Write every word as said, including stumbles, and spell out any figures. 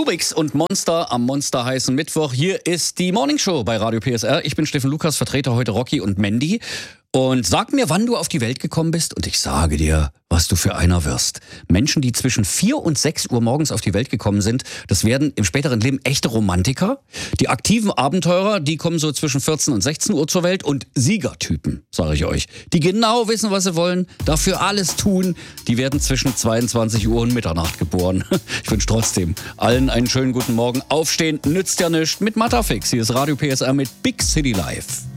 Kubix und Monster am monsterheißen Mittwoch. Hier ist die Morningshow bei Radio P S R. Ich bin Steffen Lukas, vertrete heute Rocky und Mandy. Und sag mir, wann du auf die Welt gekommen bist und ich sage dir, was du für einer wirst. Menschen, die zwischen vier und sechs Uhr morgens auf die Welt gekommen sind, das werden im späteren Leben echte Romantiker. Die aktiven Abenteurer, die kommen so zwischen vierzehn und sechzehn Uhr zur Welt. Und Siegertypen, sage ich euch, die genau wissen, was sie wollen, dafür alles tun, die werden zwischen zweiundzwanzig Uhr und Mitternacht geboren. Ich wünsche trotzdem allen einen schönen guten Morgen. Aufstehen nützt ja nichts mit Matterfix. Hier ist Radio P S R mit Big City Live.